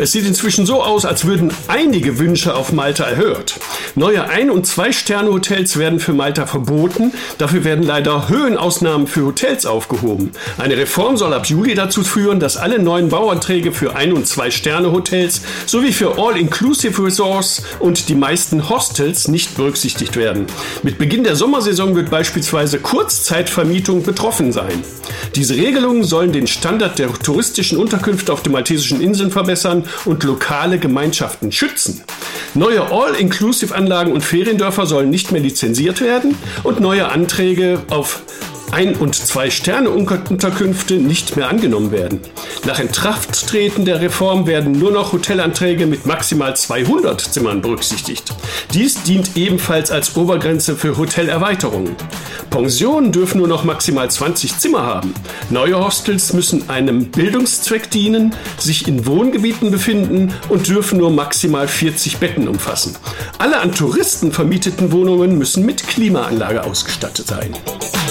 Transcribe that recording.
Es sieht inzwischen so aus, als würden einige Wünsche auf Malta erhört. Neue 1- und 2-Sterne-Hotels werden für Malta verboten. Dafür werden leider Höhenausnahmen für Hotels aufgehoben. Eine Reform soll ab Juli dazu führen, dass alle neuen Bauanträge für 1- und 2-Sterne-Hotels sowie für All-Inclusive Resorts und die meisten Hostels nicht berücksichtigt werden. Mit Beginn der Sommersaison wird beispielsweise Kurzzeitvermietung betroffen sein. Diese Regelungen sollen den Standard der touristischen Unterkünfte auf den maltesischen Inseln verbessern und lokale Gemeinschaften schützen. Neue All-Inclusive-Anlagen und Feriendörfer sollen nicht mehr lizenziert werden und neue Anträge auf 1- und 2-Sterne-Unterkünfte nicht mehr angenommen werden. Nach Inkrafttreten der Reform werden nur noch Hotelanträge mit maximal 200 Zimmern berücksichtigt. Dies dient ebenfalls als Obergrenze für Hotelerweiterungen. Pensionen dürfen nur noch maximal 20 Zimmer haben. Neue Hostels müssen einem Bildungszweck dienen, sich in Wohngebieten befinden und dürfen nur maximal 40 Betten umfassen. Alle an Touristen vermieteten Wohnungen müssen mit Klimaanlage ausgestattet sein.